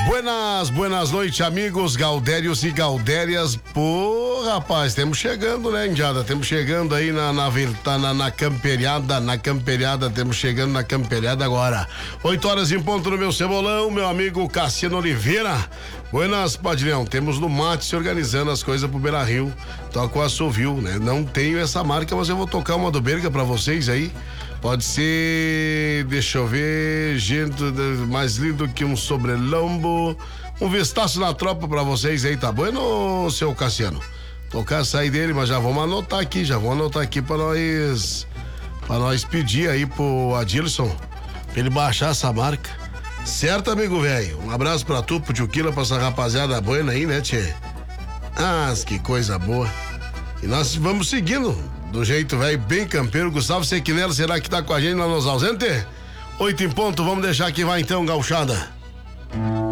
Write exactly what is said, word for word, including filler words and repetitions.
Buenas, buenas noites, amigos Gaudérios e Gaudérias. Pô, rapaz, temos chegando, né, Indiada? Temos chegando aí na, na, na, na camperiada, na camperiada, temos chegando na camperiada agora. Oito horas em ponto no meu cebolão, meu amigo Cassiano Oliveira. Buenas, Padilhão, temos no mate se organizando as coisas pro Beira Rio. Toca o assovio, né? Não tenho essa marca, mas eu vou tocar uma do Berga pra vocês aí. Pode ser, deixa eu ver, gente mais lindo que um sobrelombo. Um vistaço na tropa pra vocês aí, tá bueno, seu Cassiano? Tocar sair dele, mas já vamos anotar aqui, já vamos anotar aqui pra nós, pra nós pedir aí pro Adilson, pra ele baixar essa marca. Certo, amigo velho? Um abraço pra tu, pro Tio pra essa rapaziada buena aí, né, tchê? Ah, que coisa boa. E nós vamos seguindo do jeito velho, bem campeiro. Gustavo Sequinello, será que tá com a gente lá nos ausentes? Oito em ponto, vamos deixar que vai então, gauchada.